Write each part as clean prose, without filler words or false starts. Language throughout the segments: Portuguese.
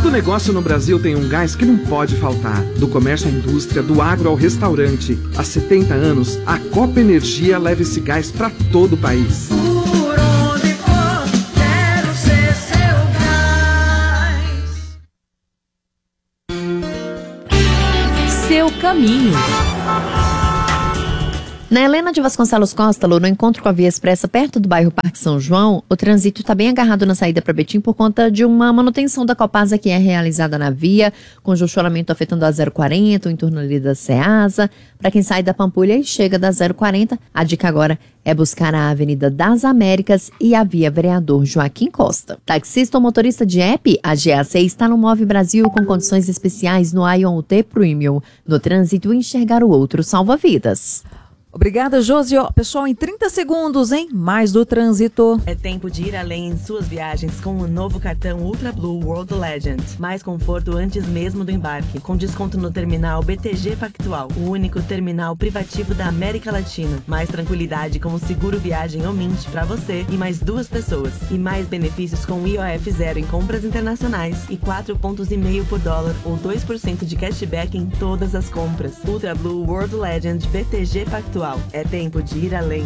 Todo negócio no Brasil tem um gás que não pode faltar. Do comércio à indústria, do agro ao restaurante. Há 70 anos, a Copa Energia leva esse gás para todo o país. Por onde for, quero ser seu gás. Seu caminho. Na Helena de Vasconcelos Costa, no encontro com a Via Expressa perto do bairro Parque São João, o trânsito está bem agarrado na saída para Betim por conta de uma manutenção da Copasa que é realizada na via, com congestionamento afetando a 040, o entorno ali da Ceasa. Para quem sai da Pampulha e chega da 040, a dica agora é buscar a Avenida das Américas e a Via Vereador Joaquim Costa. Taxista ou motorista de app, a GAC está no Move Brasil com condições especiais no Ion UT Premium. No trânsito, enxergar o outro salva vidas. Obrigada, Josi. Pessoal, em 30 segundos, hein? Mais do trânsito. É tempo de ir além em suas viagens com o novo cartão Ultra Blue World Legend. Mais conforto antes mesmo do embarque. Com desconto no terminal BTG Pactual, o único terminal privativo da América Latina. Mais tranquilidade com o seguro viagem ou Mint para você e mais 2 pessoas. E mais benefícios com IOF zero em compras internacionais e 4,5 pontos por dólar ou 2% de cashback em todas as compras. Ultra Blue World Legend BTG Pactual. É tempo de ir além.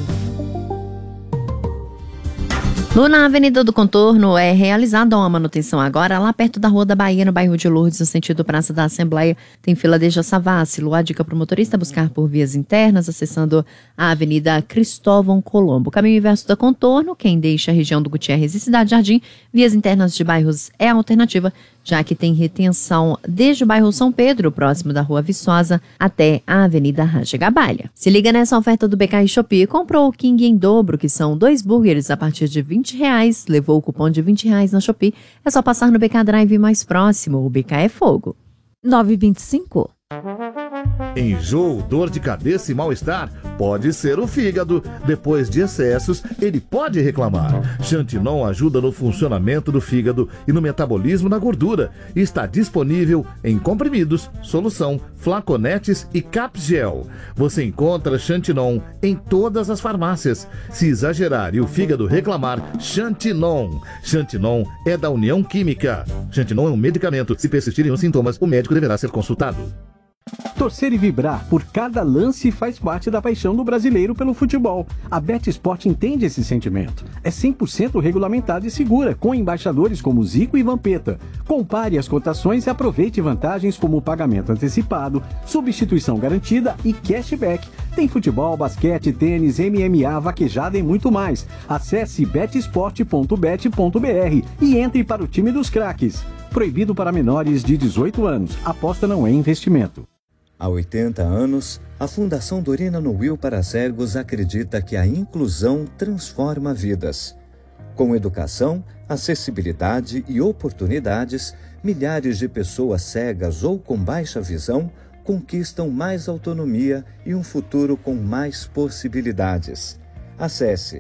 Na Avenida do Contorno é realizada uma manutenção agora lá perto da Rua da Bahia, no bairro de Lourdes, no sentido Praça da Assembleia. Tem fila desde a Savassi. A dica para o motorista buscar por vias internas, acessando a Avenida Cristóvão Colombo. Caminho inverso da Contorno, quem deixa a região do Gutierrez e Cidade Jardim, vias internas de bairros é a alternativa, já que tem retenção desde o bairro São Pedro, próximo da Rua Viçosa, até a Avenida Raja Gabalha. Se liga nessa oferta do BK Shopee. Comprou o King em dobro, que são 2 burgers a partir de R$20. Levou o cupom de R$20 na Shopee. É só passar no BK Drive mais próximo. O BK é fogo. 9h25. Enjoo, dor de cabeça e mal-estar? Pode ser o fígado. Depois de excessos, ele pode reclamar. Xantinon ajuda no funcionamento do fígado e no metabolismo da gordura. Está disponível em comprimidos, solução, flaconetes e capgel. Você encontra Xantinon em todas as farmácias. Se exagerar e o fígado reclamar, Xantinon. Xantinon é da União Química. Xantinon é um medicamento. Se persistirem os sintomas, o médico deverá ser consultado. Torcer e vibrar por cada lance faz parte da paixão do brasileiro pelo futebol. A BetSport entende esse sentimento. É 100% regulamentada e segura, com embaixadores como Zico e Vampeta. Compare as cotações e aproveite vantagens como pagamento antecipado, substituição garantida e cashback. Tem futebol, basquete, tênis, MMA, vaquejada e muito mais. Acesse betsport.bet.br e entre para o time dos craques. Proibido para menores de 18 anos. Aposta não é investimento. Há 80 anos, a Fundação Dorina Noil para Cegos acredita que a inclusão transforma vidas. Com educação, acessibilidade e oportunidades, milhares de pessoas cegas ou com baixa visão conquistam mais autonomia e um futuro com mais possibilidades. Acesse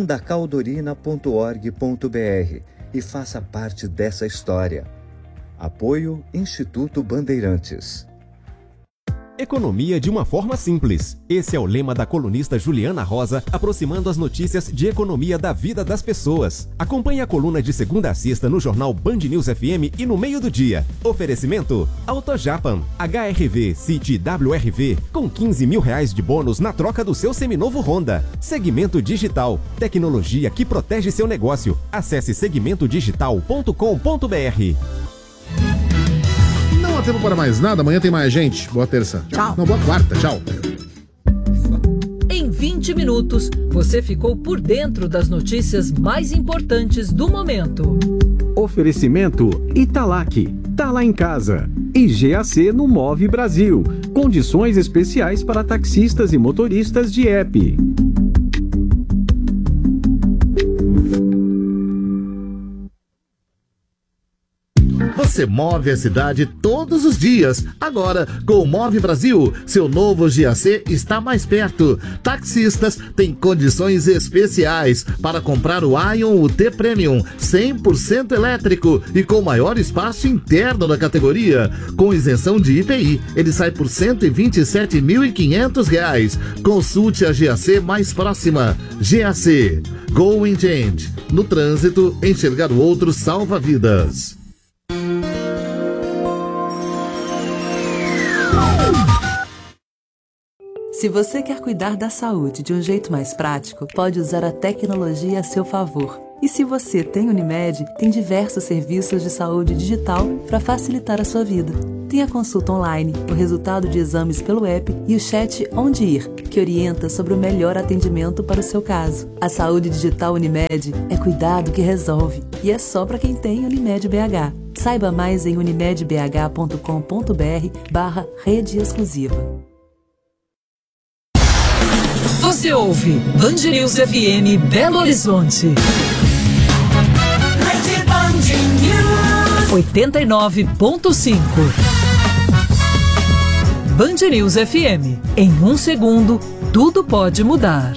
fundacaldorina.org.br e faça parte dessa história. Apoio Instituto Bandeirantes. Economia de uma forma simples. Esse é o lema da colunista Juliana Rosa, aproximando as notícias de economia da vida das pessoas. Acompanhe a coluna de segunda a sexta no jornal Band News FM e no meio do dia. Oferecimento AutoJapan, HRV City WRV, com R$15 mil de bônus na troca do seu seminovo Honda. Segmento Digital, tecnologia que protege seu negócio. Acesse segmentodigital.com.br. Não há tempo para mais nada, amanhã tem mais gente. Boa terça. Tchau. Não, boa quarta. Tchau. Em 20 minutos, você ficou por dentro das notícias mais importantes do momento. Oferecimento Italac, tá lá em casa. E GAC no Move Brasil. Condições especiais para taxistas e motoristas de app. Você move a cidade todos os dias. Agora, com o Move Brasil, seu novo GAC está mais perto. Taxistas têm condições especiais para comprar o Ion UT Premium 100% elétrico e com maior espaço interno da categoria. Com isenção de IPI, ele sai por R$ 127.500. Consulte a GAC mais próxima. GAC. Go and Change. No trânsito, enxergar o outro salva vidas. Se você quer cuidar da saúde de um jeito mais prático, pode usar a tecnologia a seu favor. E se você tem Unimed, tem diversos serviços de saúde digital para facilitar a sua vida. Tem a consulta online, o resultado de exames pelo app e o chat Onde Ir, que orienta sobre o melhor atendimento para o seu caso. A saúde digital Unimed é cuidado que resolve e é só para quem tem Unimed BH. Saiba mais em unimedbh.com.br/rede exclusiva. Você ouve Band News FM Belo Horizonte. 89.5. Band News FM. Em 1 segundo, tudo pode mudar.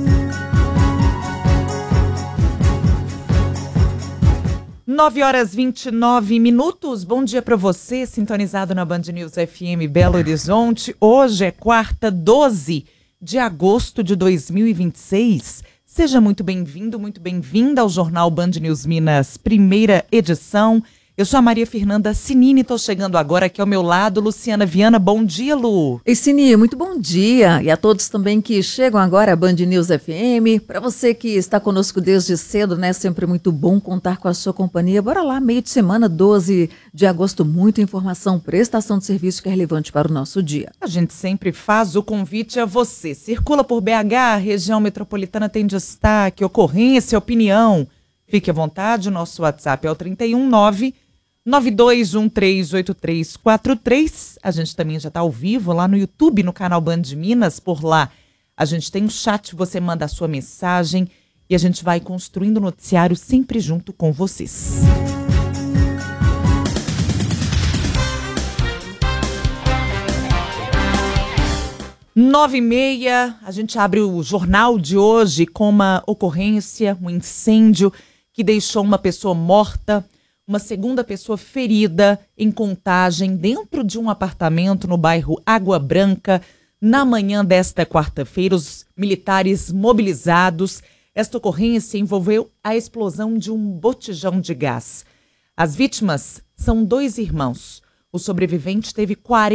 Nove horas 29 minutos. Bom dia para você, sintonizado na Band News FM Belo Horizonte. Hoje é quarta, 12 de agosto de 2026. Seja muito bem-vindo, muito bem-vinda ao Jornal Band News Minas, primeira edição. Eu sou a Maria Fernanda Sinini, estou chegando agora aqui ao meu lado, Luciana Viana. Bom dia, Lu. E Sini, muito bom dia. E a todos também que chegam agora à Band News FM. Para você que está conosco desde cedo, né? Sempre muito bom contar com a sua companhia. Bora lá, meio de semana, 12 de agosto, muita informação, prestação de serviço que é relevante para o nosso dia. A gente sempre faz o convite a você. Circula por BH, região metropolitana tem destaque, ocorrência, opinião. Fique à vontade, o nosso WhatsApp é o 319-9213-8343. A gente também já está ao vivo lá no YouTube, no canal Band Minas. Por lá a gente tem um chat, você manda a sua mensagem e a gente vai construindo o noticiário sempre junto com vocês. Nove e meia, a gente abre o jornal de hoje com uma ocorrência, um incêndio que deixou uma pessoa morta, uma segunda pessoa ferida em Contagem, dentro de um apartamento no bairro Água Branca, na manhã desta quarta-feira. Os militares mobilizados. Esta ocorrência envolveu a explosão de um botijão de gás. As vítimas são 2 irmãos. O sobrevivente teve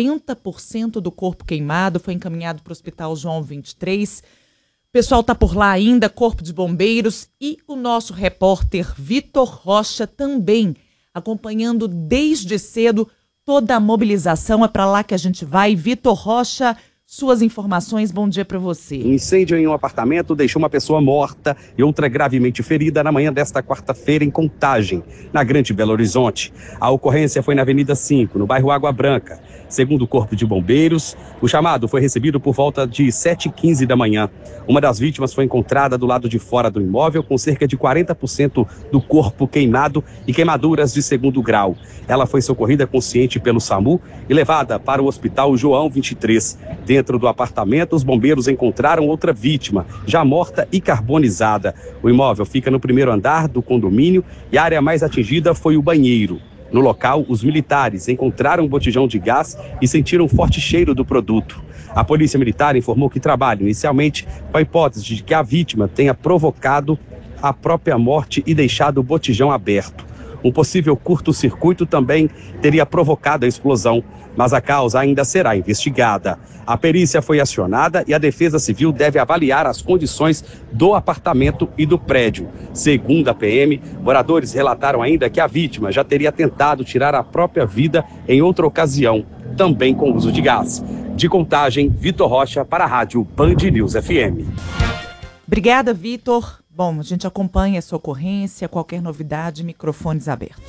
40% do corpo queimado, foi encaminhado para o Hospital João 23. O pessoal está por lá ainda, Corpo de Bombeiros e o nosso repórter Vitor Rocha também acompanhando desde cedo toda a mobilização. É para lá que a gente vai. Vitor Rocha, suas informações, bom dia para você. Um incêndio em um apartamento deixou uma pessoa morta e outra gravemente ferida na manhã desta quarta-feira em Contagem, na Grande Belo Horizonte. A ocorrência foi na Avenida 5, no bairro Água Branca. Segundo o Corpo de Bombeiros, o chamado foi recebido por volta de 7h15 da manhã. Uma das vítimas foi encontrada do lado de fora do imóvel com cerca de 40% do corpo queimado e queimaduras de 2º grau. Ela foi socorrida consciente pelo SAMU e levada para o Hospital João 23. Dentro do apartamento, os bombeiros encontraram outra vítima, já morta e carbonizada. O imóvel fica no 1º andar do condomínio e a área mais atingida foi o banheiro. No local, os militares encontraram um botijão de gás e sentiram um forte cheiro do produto. A Polícia Militar informou que trabalha inicialmente com a hipótese de que a vítima tenha provocado a própria morte e deixado o botijão aberto. Um possível curto-circuito também teria provocado a explosão, mas a causa ainda será investigada. A perícia foi acionada e a Defesa Civil deve avaliar as condições do apartamento e do prédio. Segundo a PM, moradores relataram ainda que a vítima já teria tentado tirar a própria vida em outra ocasião, também com uso de gás. De Contagem, Vitor Rocha para a Rádio Band News FM. Obrigada, Vitor. Bom, a gente acompanha essa ocorrência, qualquer novidade, microfones abertos.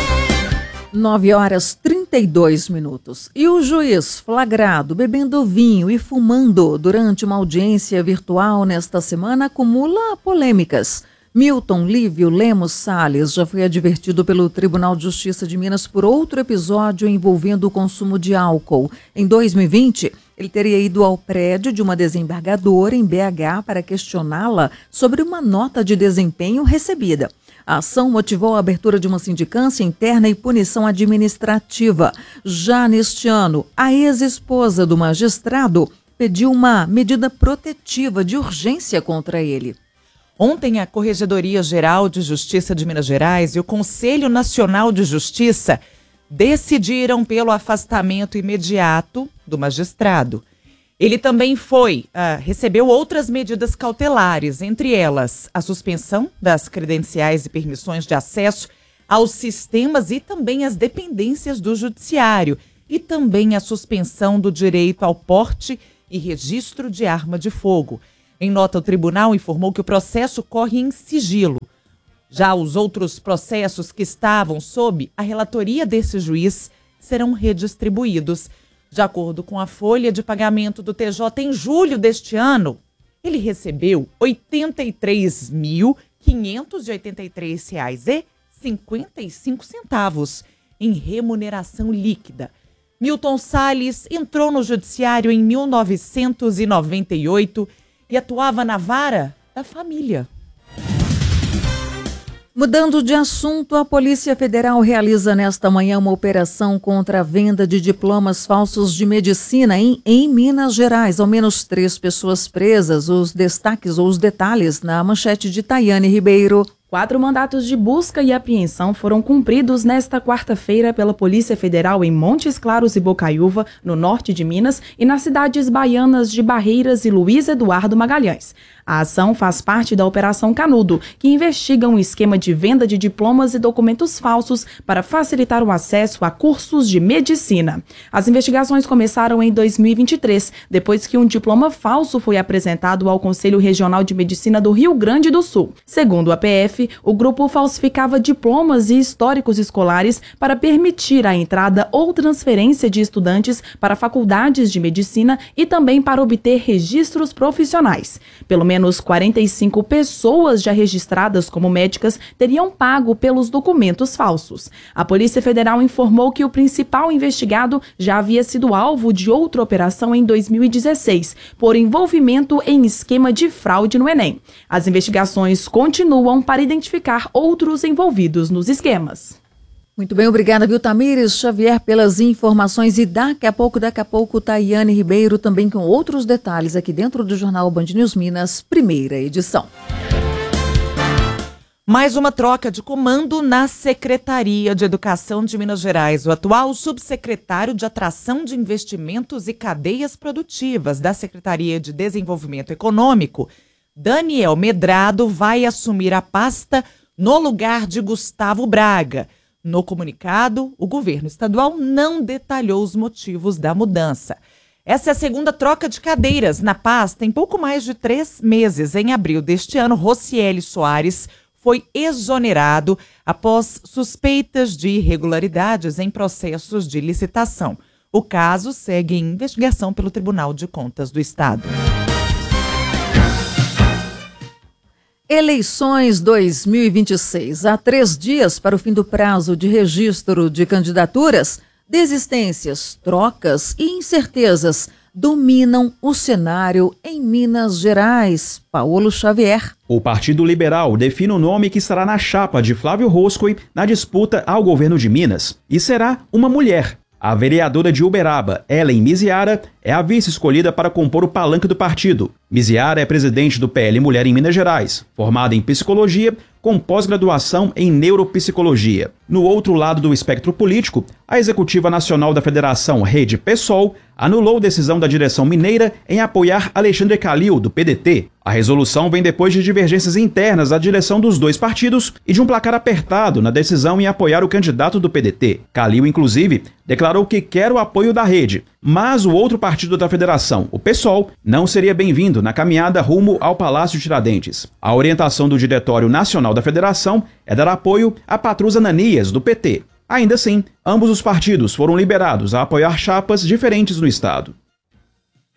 9h32. E o juiz flagrado bebendo vinho e fumando durante uma audiência virtual nesta semana acumula polêmicas. Milton Lívio Lemos Salles já foi advertido pelo Tribunal de Justiça de Minas por outro episódio envolvendo o consumo de álcool. Em 2020, ele teria ido ao prédio de uma desembargadora em BH para questioná-la sobre uma nota de desempenho recebida. A ação motivou a abertura de uma sindicância interna e punição administrativa. Já neste ano, a ex-esposa do magistrado pediu uma medida protetiva de urgência contra ele. Ontem, a Corregedoria Geral de Justiça de Minas Gerais e o Conselho Nacional de Justiça decidiram pelo afastamento imediato do magistrado. Ele também recebeu outras medidas cautelares, entre elas a suspensão das credenciais e permissões de acesso aos sistemas e também às dependências do judiciário, e também a suspensão do direito ao porte e registro de arma de fogo. Em nota, o tribunal informou que o processo corre em sigilo. Já os outros processos que estavam sob a relatoria desse juiz serão redistribuídos. De acordo com a folha de pagamento do TJ, em julho deste ano, ele recebeu R$ 83.583,55 em remuneração líquida. Milton Salles entrou no judiciário em 1998 e atuava na vara da família. Mudando de assunto, a Polícia Federal realiza nesta manhã uma operação contra a venda de diplomas falsos de medicina em Minas Gerais. Ao menos 3 pessoas presas. Os destaques ou os detalhes na manchete de Tayane Ribeiro. 4 mandatos de busca e apreensão foram cumpridos nesta quarta-feira pela Polícia Federal em Montes Claros e Bocaiúva, no norte de Minas, e nas cidades baianas de Barreiras e Luiz Eduardo Magalhães. A ação faz parte da Operação Canudo, que investiga um esquema de venda de diplomas e documentos falsos para facilitar o acesso a cursos de medicina. As investigações começaram em 2023, depois que um diploma falso foi apresentado ao Conselho Regional de Medicina do Rio Grande do Sul. Segundo a PF, o grupo falsificava diplomas e históricos escolares para permitir a entrada ou transferência de estudantes para faculdades de medicina e também para obter registros profissionais. Pelo menos 45 pessoas já registradas como médicas teriam pago pelos documentos falsos. A Polícia Federal informou que o principal investigado já havia sido alvo de outra operação em 2016, por envolvimento em esquema de fraude no Enem. As investigações continuam para identificar outros envolvidos nos esquemas. Muito bem, obrigada, viu, Tamires Xavier, pelas informações. E daqui a pouco, Tayane Ribeiro também com outros detalhes aqui dentro do Jornal Band News Minas, primeira edição. Mais uma troca de comando na Secretaria de Educação de Minas Gerais. O atual subsecretário de Atração de Investimentos e Cadeias Produtivas da Secretaria de Desenvolvimento Econômico, Daniel Medrado, vai assumir a pasta no lugar de Gustavo Braga. No comunicado, o governo estadual não detalhou os motivos da mudança. Essa é a segunda troca de cadeiras na pasta em pouco mais de 3 meses. Em abril deste ano, Rocieli Soares foi exonerado após suspeitas de irregularidades em processos de licitação. O caso segue em investigação pelo Tribunal de Contas do Estado. Eleições 2026. Há 3 dias para o fim do prazo de registro de candidaturas, desistências, trocas e incertezas dominam o cenário em Minas Gerais. Paulo Xavier. O Partido Liberal define o nome que estará na chapa de Flávio Roscoe na disputa ao governo de Minas. E será uma mulher. A vereadora de Uberaba, Ellen Miziara, é a vice escolhida para compor o palanque do partido. Miziara é presidente do PL Mulher em Minas Gerais, formada em psicologia, com pós-graduação em neuropsicologia. No outro lado do espectro político, a executiva nacional da Federação Rede PSOL anulou decisão da direção mineira em apoiar Alexandre Calil, do PDT. A resolução vem depois de divergências internas da direção dos 2 partidos e de um placar apertado na decisão em apoiar o candidato do PDT. Calil, inclusive, declarou que quer o apoio da rede, mas o outro partido da federação, o PSOL, não seria bem-vindo na caminhada rumo ao Palácio Tiradentes. A orientação do Diretório Nacional da Federação é dar apoio a Patrus Ananias, do PT. Ainda assim, ambos os partidos foram liberados a apoiar chapas diferentes no estado.